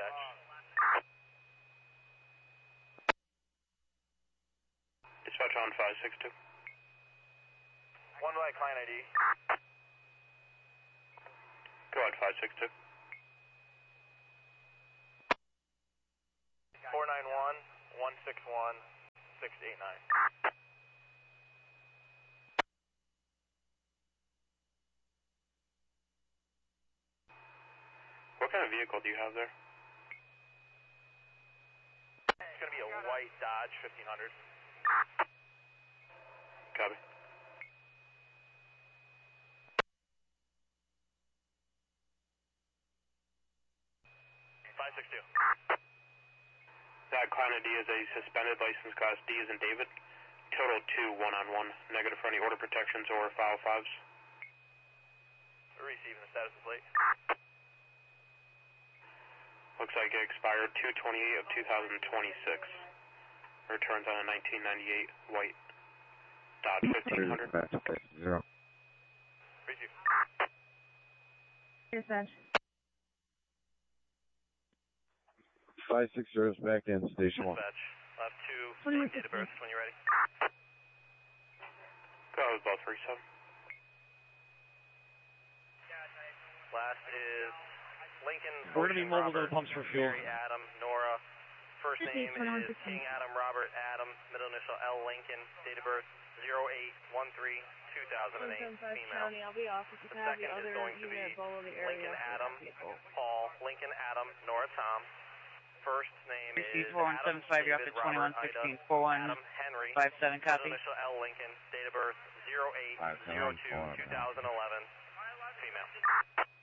dispatch. Dispatch on 562. One by client ID. Go ahead, 562. 491-161-689. What kind of vehicle do you have there? It's going to be a white Dodge 1500. Copy. That client ID is a suspended license class D as in David. Total 2 1-on-1. Negative for any order protections or file 5s. Receiving the status of plate. Looks like it expired 2/28 of 2026. Returns on a 1998 white Dodge 1500. Zero. Receive. Dispatch. 560 is back in station 1. Dispatch. Left 2, What do you date of birth when you're ready. Go with both 37. Last is Lincoln. We're going to be mobile to the pumps for fuel. Mary Adam, Nora. First name is 2116. King Adam Robert Adam. Middle initial L Lincoln. Date of birth 08-13-2008. Female. County, I'll be off if you The can have the second is other going to be unit below the area. Lincoln for Adam, people. Paul, Lincoln Adam, Nora Tom. First name Receive is 4175, Adam you're off David to Robert 2116, Ida, Adam Henry. 4157, copy. Middle initial L Lincoln. Date of birth 08-02-2011. Female.